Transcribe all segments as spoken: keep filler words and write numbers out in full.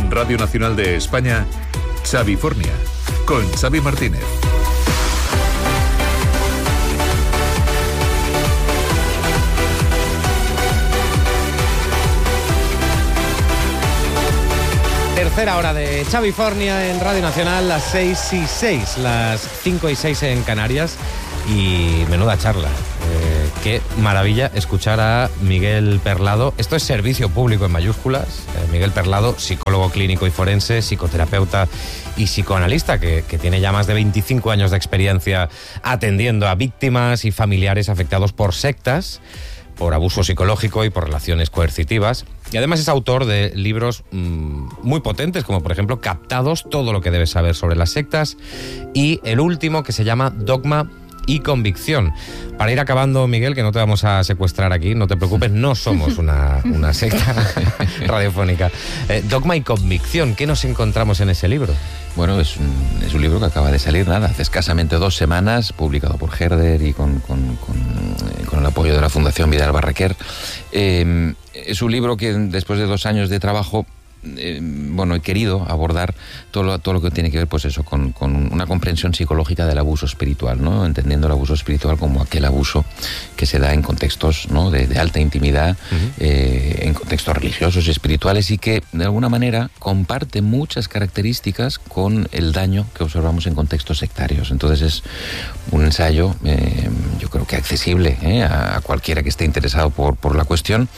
En Radio Nacional de España, Xavifornia, con Xavi Martínez. Tercera hora de Xavifornia en Radio Nacional, las seis y seis, las cinco y seis en Canarias. Y menuda charla. Eh, qué maravilla escuchar a Miguel Perlado. Esto es servicio público en mayúsculas. Eh, Miguel Perlado, psicólogo clínico y forense, psicoterapeuta y psicoanalista, que, que tiene ya más de veinticinco años de experiencia atendiendo a víctimas y familiares afectados por sectas, por abuso psicológico y por relaciones coercitivas. Y además es autor de libros mmm, muy potentes, como por ejemplo Captados, todo lo que debes saber sobre las sectas, y el último, que se llama Dogma y Convicción. Para ir acabando, Miguel, que no te vamos a secuestrar aquí, no te preocupes, no somos una, una secta radiofónica. Eh, Dogma y Convicción, ¿qué nos encontramos en ese libro? Bueno, es un, es un libro que acaba de salir, nada, hace escasamente dos semanas, publicado por Herder y con, con, con, con el apoyo de la Fundación Vidal Barraquer. Eh, es un libro que después de dos años de trabajo, Eh, bueno, he querido abordar todo lo, todo lo que tiene que ver, pues eso, con, con una comprensión psicológica del abuso espiritual, ¿no? Entendiendo el abuso espiritual como aquel abuso que se da en contextos, ¿no?, de, de alta intimidad, uh-huh. eh, en contextos religiosos y espirituales, y que de alguna manera comparte muchas características con el daño que observamos en contextos sectarios. Entonces es un ensayo, eh, yo creo que accesible eh, a, a cualquiera que esté interesado por, por la cuestión,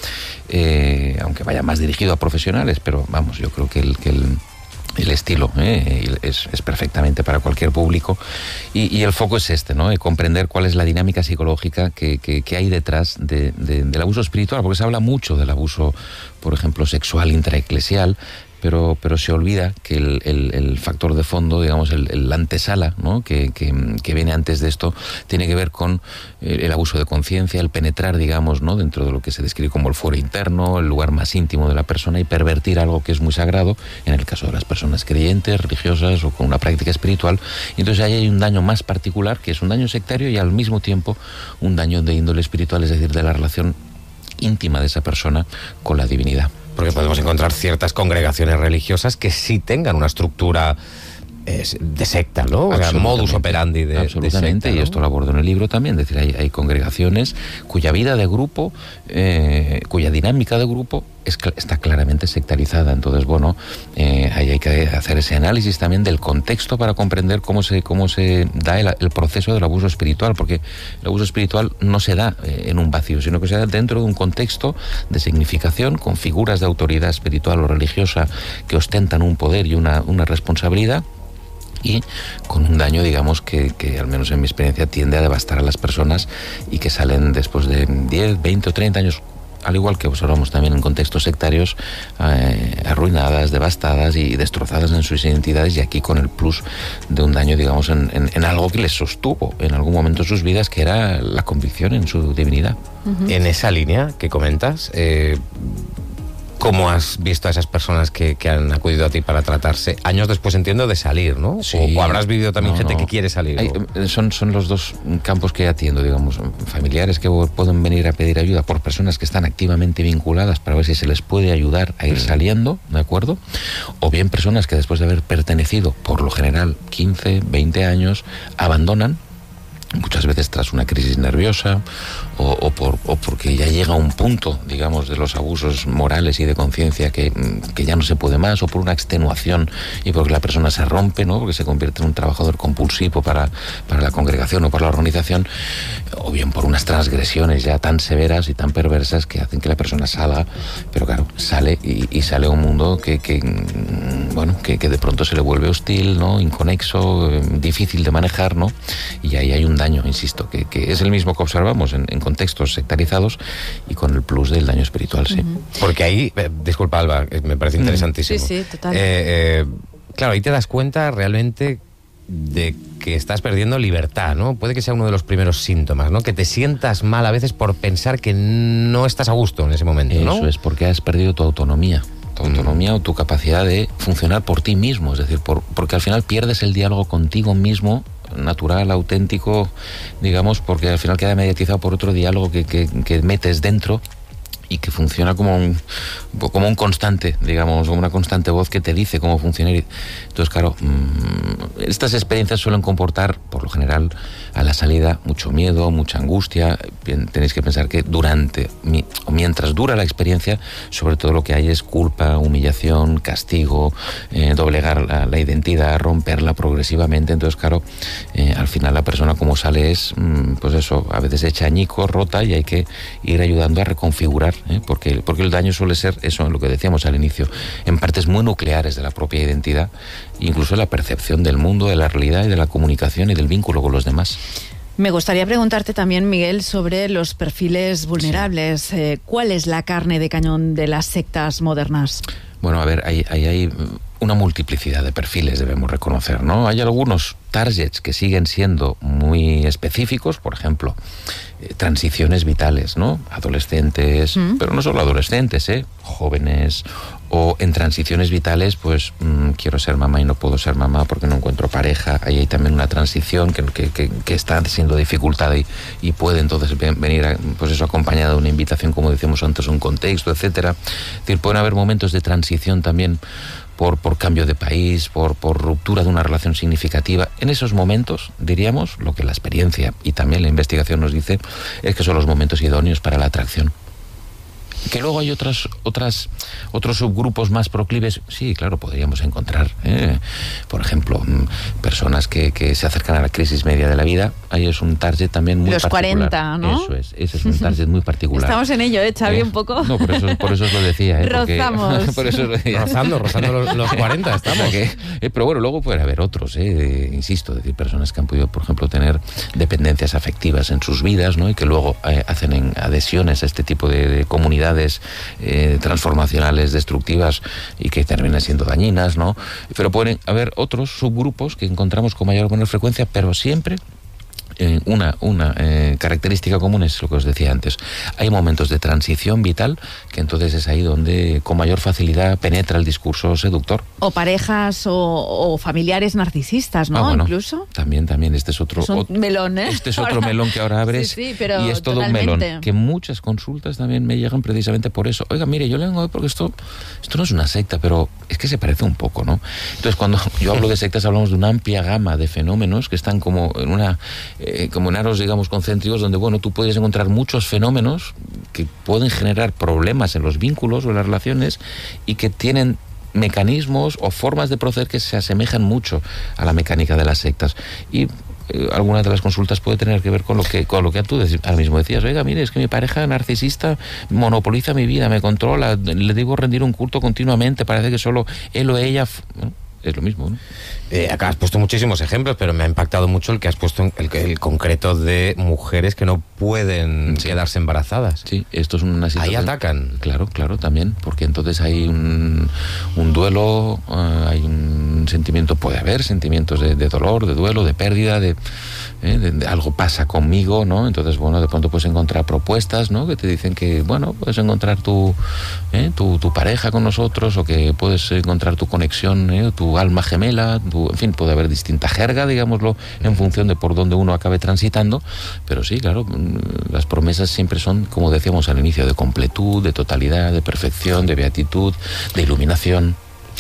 eh, aunque vaya más dirigido a profesionales, pero vamos, yo creo que el, que el, el estilo eh, es, es perfectamente para cualquier público, y, y el foco es este, ¿no? De comprender cuál es la dinámica psicológica que, que, que hay detrás de, de, del abuso espiritual, porque se habla mucho del abuso, por ejemplo, sexual intraeclesial, pero, pero se olvida que el, el, el factor de fondo, digamos, el, el antesala, ¿no?, que, que, que viene antes de esto, tiene que ver con el, el abuso de conciencia, el penetrar, digamos, ¿no?, dentro de lo que se describe como el fuero interno, el lugar más íntimo de la persona, y pervertir algo que es muy sagrado, en el caso de las personas creyentes, religiosas o con una práctica espiritual. Y entonces ahí hay un daño más particular, que es un daño sectario, y al mismo tiempo un daño de índole espiritual, es decir, de la relación íntima de esa persona con la divinidad. Porque podemos encontrar ciertas congregaciones religiosas que sí tengan una estructura eh, de secta, ¿no? O sea, modus operandi de, absolutamente, de secta, ¿no? Y esto lo abordo en el libro también. Es decir, hay, hay congregaciones cuya vida de grupo, eh, cuya dinámica de grupo es, está claramente sectarizada. Entonces, bueno, eh, ahí hay que hacer ese análisis también del contexto para comprender cómo se, cómo se da el, el proceso del abuso espiritual, porque el abuso espiritual no se da eh, en un vacío, sino que se da dentro de un contexto de significación, con figuras de autoridad espiritual o religiosa que ostentan un poder y una, una responsabilidad, y con un daño, digamos, que, que al menos en mi experiencia tiende a devastar a las personas, y que salen después de diez, veinte o treinta años, al igual que observamos también en contextos sectarios, eh, arruinadas, devastadas y destrozadas en sus identidades, y aquí con el plus de un daño, digamos, en, en, en algo que les sostuvo en algún momento de sus vidas, que era la convicción en su divinidad. Uh-huh. En esa línea que comentas, eh, ¿cómo has visto a esas personas que, que han acudido a ti para tratarse? Años después, entiendo, de salir, ¿no? Sí. O, o habrás vivido también no, gente no. que quiere salir. Hay, son, son los dos campos que atiendo, digamos. Familiares que pueden venir a pedir ayuda por personas que están activamente vinculadas para ver si se les puede ayudar a ir mm. saliendo, ¿de acuerdo? O bien personas que después de haber pertenecido, por lo general, quince, veinte años, abandonan, muchas veces tras una crisis nerviosa, o, o, por, o porque ya llega un punto, digamos, de los abusos morales y de conciencia que, que ya no se puede más, o por una extenuación y porque la persona se rompe, ¿no?, porque se convierte en un trabajador compulsivo para, para la congregación o para la organización, o bien por unas transgresiones ya tan severas y tan perversas que hacen que la persona salga, pero claro, sale y, y sale a un mundo que, que bueno, que, que de pronto se le vuelve hostil, ¿no?, inconexo, eh, difícil de manejar, ¿no?, y ahí hay un daño, insisto, que, que es el mismo que observamos en, en contextos sectarizados, y con el plus del daño espiritual, sí. Uh-huh. Porque ahí, eh, disculpa Alba, me parece interesantísimo. Sí, sí, total. Eh, eh, claro, ahí te das cuenta realmente de que estás perdiendo libertad, ¿no? Puede que sea uno de los primeros síntomas, ¿no? Que te sientas mal a veces por pensar que no estás a gusto en ese momento, ¿no? Eso es, porque has perdido tu autonomía. Tu autonomía mm. o tu capacidad de funcionar por ti mismo, es decir, por, porque al final pierdes el diálogo contigo mismo, natural, auténtico, digamos, porque al final queda mediatizado por otro diálogo que, que, que metes dentro, y que funciona como un, como un constante, digamos, como una constante voz que te dice cómo funcionar. Entonces, claro, estas experiencias suelen comportar, por lo general, a la salida mucho miedo, mucha angustia. Bien, tenéis que pensar que durante o mientras dura la experiencia, sobre todo lo que hay es culpa, humillación, castigo, eh, doblegar la, la identidad, romperla progresivamente. Entonces, claro, eh, al final la persona como sale es, pues eso, a veces hecha añicos, rota, y hay que ir ayudando a reconfigurar. ¿Eh? Porque, porque el daño suele ser eso, lo que decíamos al inicio, en partes muy nucleares de la propia identidad, incluso la percepción del mundo, de la realidad y de la comunicación y del vínculo con los demás. Me gustaría preguntarte también, Miguel, sobre los perfiles vulnerables. Sí. Eh, ¿Cuál es la carne de cañón de las sectas modernas? Bueno, a ver, ahí hay, hay, hay una multiplicidad de perfiles, debemos reconocer, ¿no? Hay algunos targets que siguen siendo muy específicos, por ejemplo, eh, transiciones vitales, ¿no? Adolescentes, mm. pero no solo adolescentes, ¿eh? Jóvenes, o en transiciones vitales, pues mmm, quiero ser mamá y no puedo ser mamá porque no encuentro pareja. Ahí hay también una transición que, que, que, que está siendo dificultada y, y puede entonces venir, a, pues eso, acompañada de una invitación, como decíamos antes, un contexto, etcétera. Es decir, pueden haber momentos de transición también por, por cambio de país, por, por ruptura de una relación significativa. En esos momentos, diríamos, lo que la experiencia y también la investigación nos dice es que son los momentos idóneos para la atracción. Que luego hay otras, otras, otros subgrupos más proclives, sí, claro, podríamos encontrar, ¿eh? Por ejemplo, personas que, que se acercan a la crisis media de la vida. Ahí es un target también muy Los particular. Los cuarenta, ¿no? Eso es, ese es un target muy particular. Estamos en ello, ¿eh, Xavi, ¿Eh? un poco? No, por eso, por eso os lo decía, ¿eh? Rozamos. Por eso lo decía. Rozando, rozando los, los cuarenta, estamos. O sea que, eh, pero bueno, luego puede haber otros, ¿eh? De, insisto, es decir, personas que han podido, por ejemplo, tener dependencias afectivas en sus vidas, ¿no? Y que luego eh, hacen en adhesiones a este tipo de, de comunidades eh, transformacionales destructivas y que terminan siendo dañinas, ¿no? Pero pueden haber otros subgrupos que encontramos con mayor o menor frecuencia, pero siempre eh, una, una eh, característica común es lo que os decía antes. Hay momentos de transición vital que entonces es ahí donde con mayor facilidad penetra el discurso seductor. O parejas o, o familiares narcisistas, ¿no? Ah, bueno, incluso. También, también. Este es otro, es un melón, ¿eh? Este es otro ahora, melón que ahora abres. Sí, sí, pero y es todo totalmente. un melón. Que muchas consultas también me llegan precisamente por eso. Oiga, mire, yo le vengo hoy porque esto, esto no es una secta, pero es que se parece un poco, ¿no? Entonces, cuando yo hablo de sectas, hablamos de una amplia gama de fenómenos que están como en una, eh, como en aros, digamos, concéntricos, donde, bueno, tú puedes encontrar muchos fenómenos que pueden generar problemas en los vínculos o en las relaciones y que tienen mecanismos o formas de proceder que se asemejan mucho a la mecánica de las sectas. Y eh, algunas de las consultas puede tener que ver con lo que con lo que tú ahora mismo decías. Oiga, mire, es que mi pareja narcisista monopoliza mi vida, me controla, le digo rendir un culto continuamente, parece que solo él o ella... ¿no? Es lo mismo, ¿no? Eh, acá has puesto muchísimos ejemplos, pero me ha impactado mucho el que has puesto, el, el concreto de mujeres que no pueden sí. quedarse embarazadas. Sí, esto es una situación... Ahí atacan. Claro, claro, también, porque entonces hay un, un duelo, uh, hay un sentimiento, puede haber sentimientos de, de dolor, de duelo, de pérdida, de, eh, de, de algo pasa conmigo, ¿no? Entonces, bueno, de pronto puedes encontrar propuestas, ¿no? Que te dicen que, bueno, puedes encontrar tu, eh, tu, tu pareja con nosotros, o que puedes encontrar tu conexión, eh, tu alma gemela, tu, en fin, puede haber distinta jerga, digámoslo, en función de por dónde uno acabe transitando, pero sí, claro, las promesas siempre son, como decíamos al inicio, de completud, de totalidad, de perfección, de beatitud, de iluminación.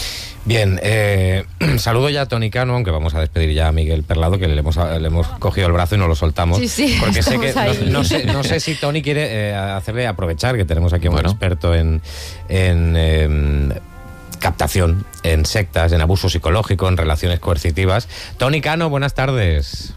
Bien, eh, saludo ya a Toni Cano, aunque vamos a despedir ya a Miguel Perlado, que le hemos, le hemos cogido el brazo y no lo soltamos. Sí, sí, porque sé que no, no, sé, no sé si Toni quiere eh, hacerle aprovechar que tenemos aquí a un bueno. experto en... en eh, captación, en sectas, en abuso psicológico, en relaciones coercitivas. Toni Cano, buenas tardes.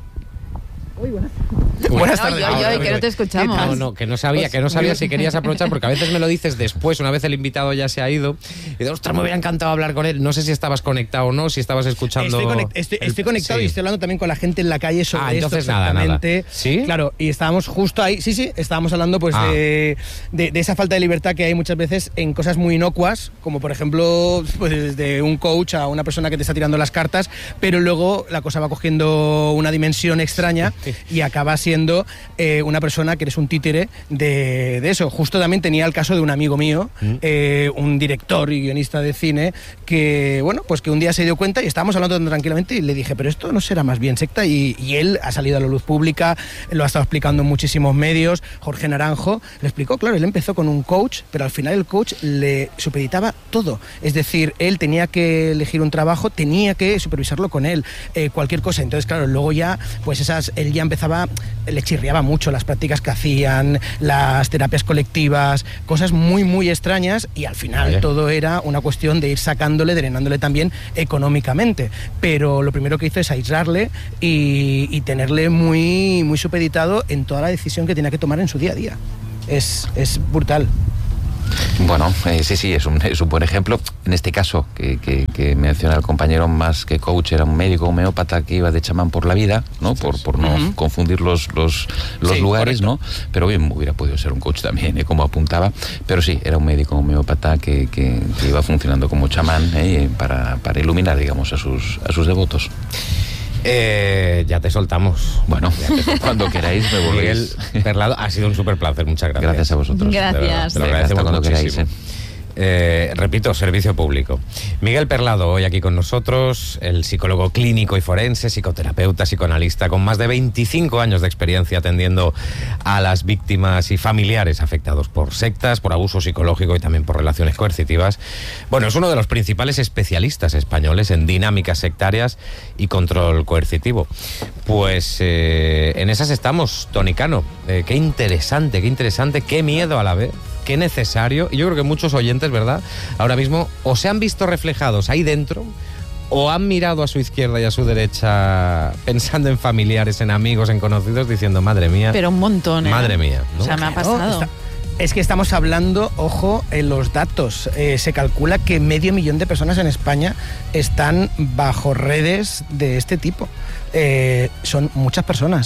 Uy, buenas Buenas tardes. Oye, oye, que no te escuchamos. No, no, que no sabía, que no sabía si querías aprovechar, porque a veces me lo dices después, una vez el invitado ya se ha ido, y digo, ostras, me hubiera encantado hablar con él. No sé si estabas conectado o no, si estabas escuchando... Estoy, conect, estoy, el, estoy conectado sí. y estoy hablando también con la gente en la calle sobre ah, entonces esto nada, exactamente. nada. ¿Sí? Claro, y estábamos justo ahí, sí, sí, estábamos hablando pues ah. de, de, de esa falta de libertad que hay muchas veces en cosas muy inocuas, como por ejemplo, pues de un coach a una persona que te está tirando las cartas, pero luego la cosa va cogiendo una dimensión extraña y acaba siendo eh, una persona que eres un títere de, de eso. Justo también tenía el caso de un amigo mío, mm. eh, un director y guionista de cine, que bueno, pues que un día se dio cuenta y estábamos hablando tranquilamente y le dije, pero esto no será más bien secta, y, y él ha salido a la luz pública, lo ha estado explicando en muchísimos medios. Jorge Naranjo le explicó, claro, él empezó con un coach, pero al final el coach le supeditaba todo, es decir, él tenía que elegir un trabajo, tenía que supervisarlo con él, eh, cualquier cosa. Entonces, claro, luego ya, pues esas, él ya empezaba, le chirriaba mucho las prácticas que hacían, las terapias colectivas, cosas muy, muy extrañas, y al final Oye. todo era una cuestión de ir sacándole, drenándole también económicamente. Pero lo primero que hizo es aislarle y, y tenerle muy, muy supeditado en toda la decisión que tenía que tomar en su día a día. Es, es brutal. Bueno, eh, sí, sí, es un, es un buen ejemplo. En este caso, que, que, que menciona el compañero, más que coach, era un médico homeópata que iba de chamán por la vida, ¿no? Por, por no uh-huh. confundir los, los, los sí, lugares, correcto. ¿no? Pero bien, hubiera podido ser un coach también, ¿eh? Como apuntaba. Pero sí, era un médico homeópata que, que, que iba funcionando como chamán, ¿eh? para, para iluminar, digamos, a sus, a sus devotos. Eh, ya te soltamos. Bueno, te soltamos. Cuando queráis me volvéis. Miguel Perlado, ha sido un súper placer, muchas gracias. Gracias a vosotros. Gracias. Te lo agradecemos cuando queráis. ¿eh? Eh, repito, servicio público. Miguel Perlado, hoy aquí con nosotros, el psicólogo clínico y forense, psicoterapeuta, psicoanalista, con más de veinticinco años de experiencia atendiendo a las víctimas y familiares afectados por sectas, por abuso psicológico y también por relaciones coercitivas. Bueno, es uno de los principales especialistas españoles en dinámicas sectarias y control coercitivo. Pues eh, en esas estamos, Toni Cano. Eh, qué interesante, qué interesante, qué miedo a la vez. Qué necesario, y yo creo que muchos oyentes, ¿verdad?, ahora mismo o se han visto reflejados ahí dentro o han mirado a su izquierda y a su derecha pensando en familiares, en amigos, en conocidos, diciendo, madre mía. Pero un montón, ¿eh? Madre mía, ¿no? O sea, me ha pasado. Está, es que estamos hablando, ojo, en los datos. Eh, se calcula que medio millón de personas en España están bajo redes de este tipo. Eh, son muchas personas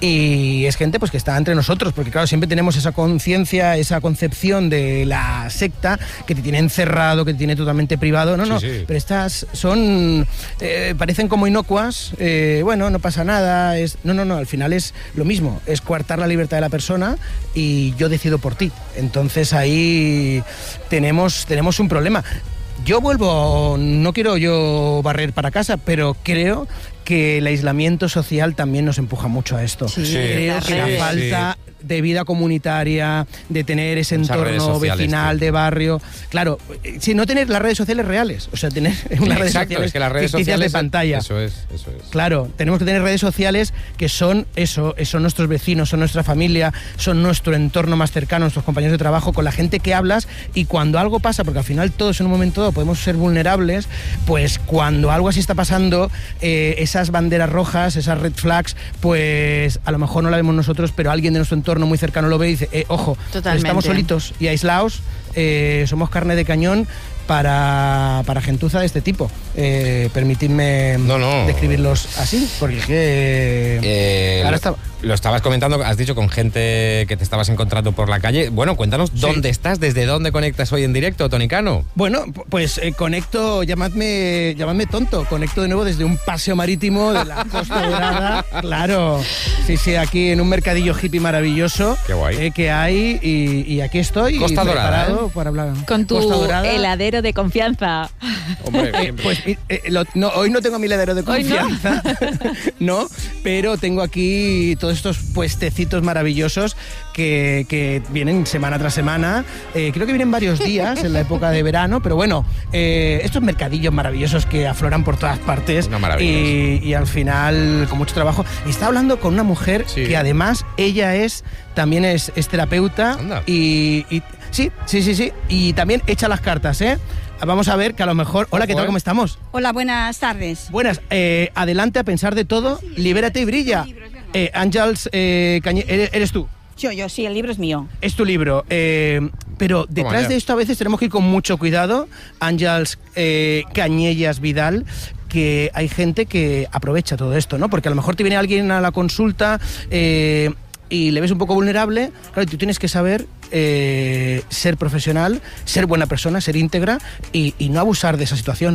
y es gente pues que está entre nosotros, porque claro, siempre tenemos esa conciencia, esa concepción de la secta que te tiene encerrado, que te tiene totalmente privado. No, sí, no, sí. Pero estas son eh, parecen como inocuas, eh, bueno, no pasa nada, es no, no, no, al final es lo mismo, es coartar la libertad de la persona y yo decido por ti. Entonces ahí tenemos, tenemos un problema. Yo vuelvo, no quiero yo barrer para casa, pero creo que el aislamiento social también nos empuja mucho a esto. Sí, creo sí, que la sí, falta sí. de vida comunitaria, de tener ese Muchas entorno vecinal, de barrio. Claro, si no tener las redes sociales reales, o sea, tener unas redes Exacto, sociales es que las redes ficticias sociales de pantalla. Eso es, eso es. Claro, tenemos que tener redes sociales que son eso, son nuestros vecinos, son nuestra familia, son nuestro entorno más cercano, nuestros compañeros de trabajo, con la gente que hablas, y cuando algo pasa, porque al final todos en un momento dado podemos ser vulnerables, pues cuando algo así está pasando, eh, esas banderas rojas, esas red flags, pues a lo mejor no la vemos nosotros, pero alguien de nuestro entorno muy cercano lo ve y dice, eh, ojo, estamos solitos y aislados, eh, somos carne de cañón para, para gentuza de este tipo. Eh, permitidme no, no. describirlos así, porque es que... Eh, ahora lo, está... lo estabas comentando, has dicho con gente que te estabas encontrando por la calle. Bueno, cuéntanos sí. dónde estás, desde dónde conectas hoy en directo, Toni Cano. Bueno, pues eh, conecto, llamadme, llamadme tonto, conecto de nuevo desde un paseo marítimo de la Costa Dorada. Claro, sí, sí, aquí en un mercadillo hippie maravilloso. Qué guay. Eh, que hay, y, y aquí estoy. Costa Dorada, ¿eh? Para hablar. Con tu heladero de confianza. Hombre, eh, pues eh, lo, no, hoy no tengo mi heladero de confianza, no? no, pero tengo aquí todos estos puestecitos maravillosos que, que vienen semana tras semana. Eh, creo que vienen varios días en la época de verano, pero bueno, eh, estos mercadillos maravillosos que afloran por todas partes. Una maravilla. Y, y al final, con mucho trabajo. Y estaba hablando con una mujer sí. que además ella es también es, es terapeuta. y, y sí, sí, sí, sí. Y también echa las cartas, ¿eh? Vamos a ver que a lo mejor... Hola, ¿qué tal? ¿Cómo estamos? Hola, buenas tardes. Buenas. Eh, adelante a pensar de todo. Sí, libérate y brilla. Eh, Àngels eh, Cañe... ¿Eres tú? Yo, yo, sí, el libro es mío. Es tu libro. Eh, pero detrás de esto a veces tenemos que ir con mucho cuidado. Àngels eh, Cañellas Vidal, que hay gente que aprovecha todo esto, ¿no? Porque a lo mejor te viene alguien a la consulta... Eh, y le ves un poco vulnerable, claro, tú tienes que saber eh, ser profesional, ser buena persona, ser íntegra y, y no abusar de esa situación, ¿no?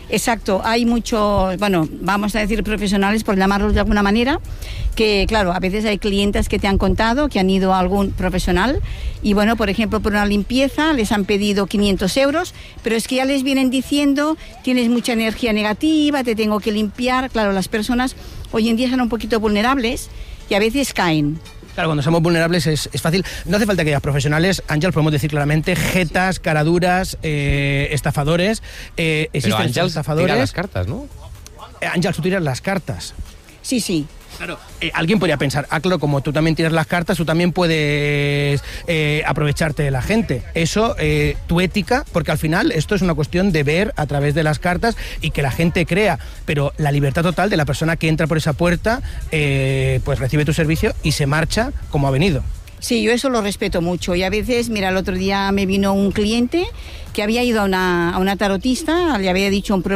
Exacto, hay muchos, bueno, vamos a decir profesionales, por llamarlos de alguna manera, que claro, a veces hay clientes que te han contado que han ido a algún profesional y bueno, por ejemplo, por una limpieza les han pedido quinientos euros, pero es que ya les vienen diciendo, tienes mucha energía negativa, te tengo que limpiar. Claro, las personas hoy en día son un poquito vulnerables y a veces caen. Claro, cuando somos vulnerables es, es fácil. No hace falta que haya profesionales, Ángel, podemos decir claramente, jetas, caraduras, eh, estafadores. Eh, existen Pero Ángel estafadores. tira las cartas, ¿no? Eh, Ángel, tú tiras las cartas. Sí, sí. Claro, eh, alguien podría pensar, ah, claro, como tú también tiras las cartas, tú también puedes eh, aprovecharte de la gente. Eso, eh, tu ética, porque al final esto es una cuestión de ver a través de las cartas y que la gente crea, pero la libertad total de la persona que entra por esa puerta, eh, pues recibe tu servicio y se marcha como ha venido. Sí, yo eso lo respeto mucho y a veces, mira, el otro día me vino un cliente que había ido a una, a una tarotista, le había dicho un problema